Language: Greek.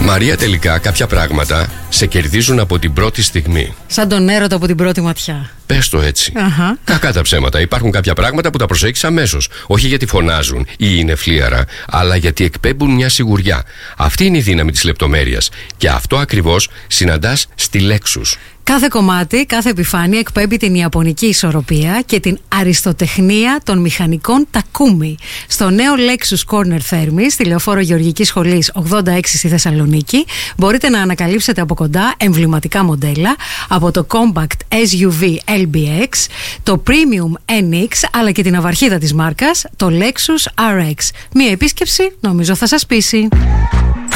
Μαρία, τελικά κάποια πράγματα σε κερδίζουν από την πρώτη στιγμή. Σαν τον έρωτα από την πρώτη ματιά. Πες το έτσι. Κακά τα ψέματα. Υπάρχουν κάποια πράγματα που τα προσέχεις αμέσως. Όχι γιατί φωνάζουν ή είναι φλίαρα, αλλά γιατί εκπέμπουν μια σιγουριά. Αυτή είναι η δύναμη της λεπτομέρειας. Και αυτό ακριβώς συναντάς στη Lexus. Κάθε κομμάτι, κάθε επιφάνεια εκπέμπει την ιαπωνική ισορροπία και την αριστοτεχνία των μηχανικών Takumi. Στο νέο Lexus Corner Thermis, στη λεωφόρο Γεωργικής Σχολής 86 στη Θεσσαλονίκη, μπορείτε να ανακαλύψετε από κοντά εμβληματικά μοντέλα από το Compact SUV LBX, το Premium NX, αλλά και την αυαρχίδα της μάρκας, το Lexus RX. Μία επίσκεψη νομίζω θα σας πείσει.